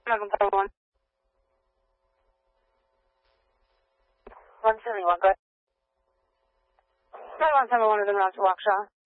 171. 171, go ahead. 171 is in route to Waukesha.